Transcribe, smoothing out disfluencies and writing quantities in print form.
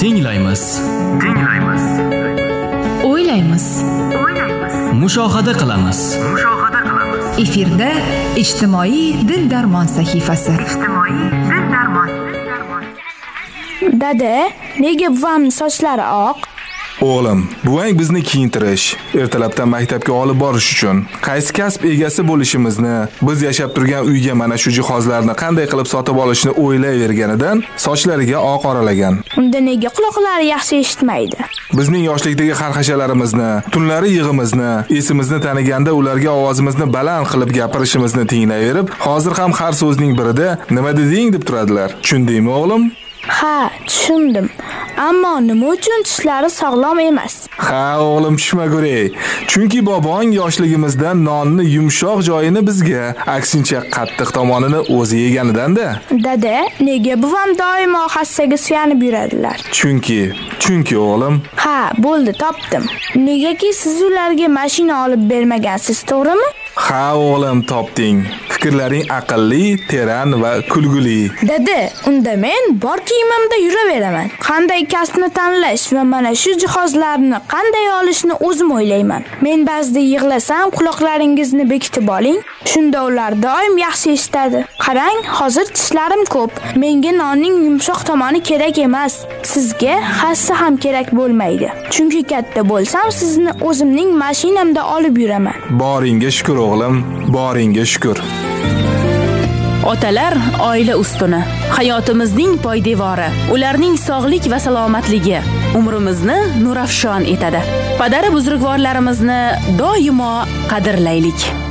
Tinglaymiz. O'ylaymiz. Mushohada qilamiz. Efirda ijtimoiy dil-darmon sahifasi. Dada, nega buvamning sochlari oq? O'g'lim, buvang bizni kiyintirish, ertalabdan maktabga olib borish uchun, qaysi kasb egasi bo'lishimizni, biz yashab turgan uyga mana shu jihozlarni qanday qilib sotib olishni o'ylayverganidan sochlariga oq oralagan. Unda nega quloqlari yaxshi eshitmaydi? Bizning yoshlikdagi xarxashalarimizni, tunlari yig'imizni, esimizni taniganda ularga ovozimizni baland qilib gapirishimizni tinglayverib, hozir ham har so'zning birida nima deding deb turadilar. Tushundingmi o'g'lim? Ha, tushundim. Ammo nima uchun tishlari sog'lom emas? Ha, o'g'lim tushmaguray. Chunki bobong yoshligimizdan nonni yumshoq joyini bizga, aksincha qattiq tomonini o'zi yeganidan-da. Dada, nega buvam doimo hassaga suyanib yuradilar? Chunki o'g'lim. Ha, bo'ldi, topdim. Negaki siz ularga mashina olib bermagansiz, to'g'rimi? Ha, o'g'lim, topding. Fikrlaring aqlli, teran va kulguli. Dada, unda men bor kiyimimda yuraveraman. Qanday kasbni tanlash va mana shu jihozlarni qanday olishni o'zim o'ylayman. Men ba'zida yig'lasam, quloqlaringizni bekitib oling. Shunda ular doim yaxshi eshitadi. Qarang, hozir tishlarim ko'p. Menga nonning yumshoq tomoni kerak emas. Sizga hassa ham kerak bo'lmaydi. Chunki katta bo'lsam, sizni o'zimning mashinamda olib yuraman. Boringga shukr o'g'lim, boringga shukr. Otalar oila ustuni, hayotimizning poydevori, ularning sog'lik va salomatligi umrimizni nurafshon etadi. Padari buzrukvorlarimizni doimo qadrlaylik.